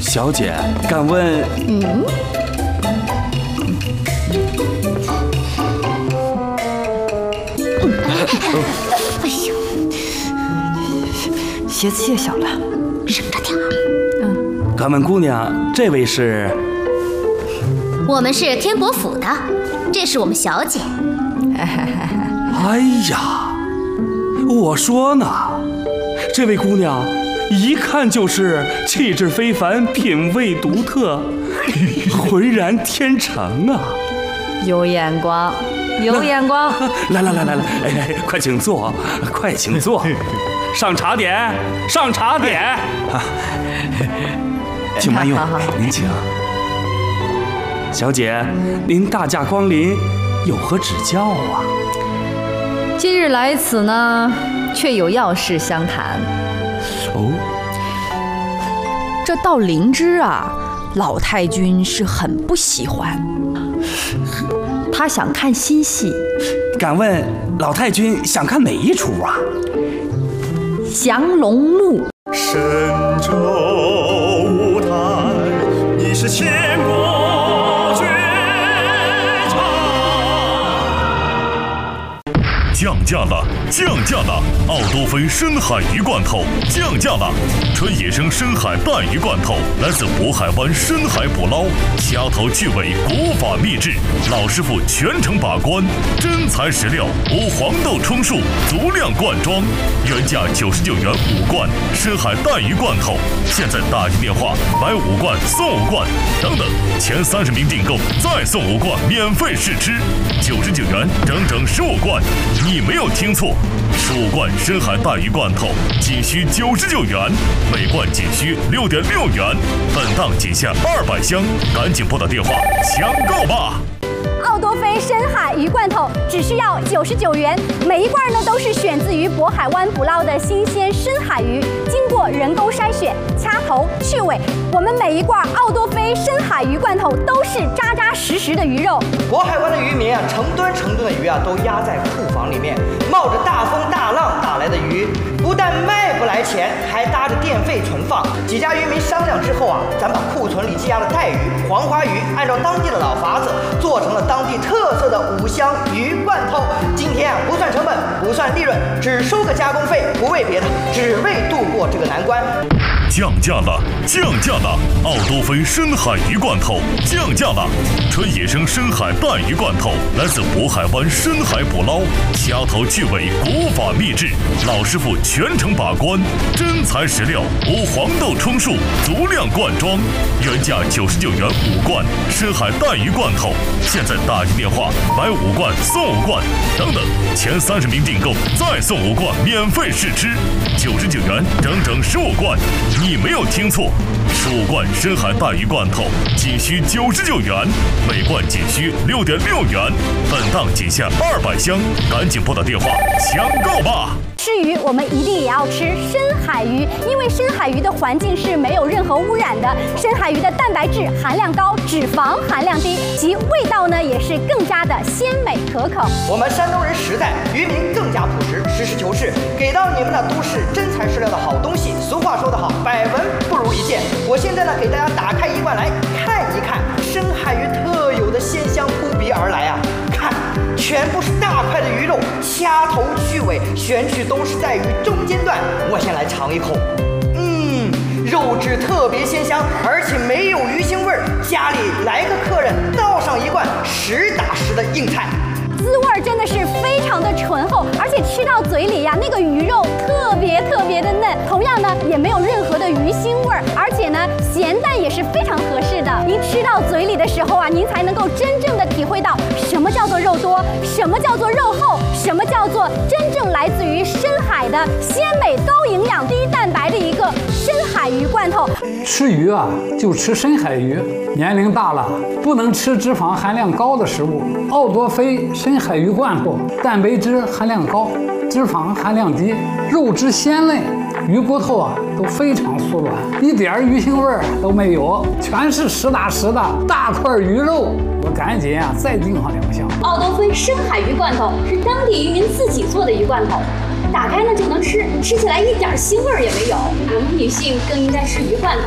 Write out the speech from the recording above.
小姐，敢问？ 哎呦， 鞋子谢小了， 省着点儿。 敢问姑娘，这位是？ 我们是天伯府的，这是我们小姐。 哎呀，我说呢，这位姑娘一看就是气质非凡，品味独特，浑然天成啊！ 有眼光，有眼光。 来，哎，快请坐，快请坐，上茶点，上茶点。请慢用，您请。小姐，您大驾光临，有何指教啊？ 今日来此呢，却有要事相谈。 哦， 这道灵芝啊，老太君是很不喜欢，他想看新戏。 敢问老太君想看哪一出啊？ 降龙怒。 神州舞台，你是千国绝唱。降价了，降价了！奥多菲深海鱼罐头降价了，纯野生深海带鱼罐头，来自渤海湾深海捕捞，掐头去尾，古法秘制，老师傅全程把关，真材实料，无黄豆充数，足量罐装，原价99元5罐深海带鱼罐头，现在打进电话买5罐送5罐，等等，前30名订购再送5罐免费试吃，99元整整15罐。你没有听错，15罐深海带鱼罐头仅需99元，每罐仅需6.6元，本档仅限200箱，赶紧拨打电话抢购吧！ 奥多菲深海鱼罐头只需要99元，每一罐呢都是选自于渤海湾捕捞的新鲜深海鱼，经过人工筛选、掐头去尾。我们每一罐奥多菲深海鱼罐头都是扎扎实实的鱼肉。 渤海湾的渔民啊，成吨的鱼啊都压在库房里面，冒着大风大浪打来的鱼，不但卖不来钱，还搭着电费存放。几家渔民商量之后啊，咱把库存里积压的带鱼、黄花鱼，按照当地的老法子做成了当地特色的5香鱼罐头。今天啊，不算成本，不算利润，只收个加工费，不为别的，只为度过这个难关。 降价了，降价了！奥多菲深海鱼罐头降价了，纯野生深海带鱼罐头，来自渤海湾深海捕捞，掐头去尾，古法秘制，老师傅全程把关，真材实料，无黄豆充数，足量罐装，原价99元5罐深海带鱼罐头，现在打进电话买5罐送5罐，等等，前30名订购再送5罐免费试吃，99元整整15罐。你没有听错，15罐深海带鱼罐头仅需99元，每罐仅需6.6元，本档仅限200箱，赶紧拨打电话抢购吧！ 吃鱼，我们一定也要吃深海鱼，因为深海鱼的环境是没有任何污染的。深海鱼的蛋白质含量高，脂肪含量低，其味道呢也是更加的鲜美可口。 我们山东人实在，渔民更加朴实，实事求是，给到你们的都是真材实料的好东西。俗话说得好，百闻不如一见。我现在呢，给大家打开一罐来看一看，深海鱼特有的鲜香扑鼻而来啊！看，全部是大块的鱼肉，掐头去尾，选取都是在鱼中间段。我先来尝一口，肉质特别鲜香，而且没有鱼腥味儿。家里来个客人，倒上一罐实打实的硬菜。 滋味真的是非常的醇厚，而且吃到嘴里呀，那个鱼肉特别的嫩，同样呢也没有任何的鱼腥味儿，而且呢咸淡也是非常合适的。您吃到嘴里的时候啊，您才能够真正的体会到什么叫做肉多，什么叫做肉厚，什么叫做真正来自于深海的鲜美、高营养、低蛋白的一个深海鱼罐头。 吃鱼啊，就吃深海鱼。年龄大了，不能吃脂肪含量高的食物。奥多菲深海鱼罐头，蛋白质含量高，脂肪含量低，肉质鲜嫩，鱼骨头啊都非常酥软，一点鱼腥味儿都没有，全是实打实的大块鱼肉。我赶紧啊再订上2箱。 奥多菲深海鱼罐头是当地渔民自己做的鱼罐头，打开呢就能吃，吃起来一点腥味儿也没有。我们女性更应该吃鱼罐头。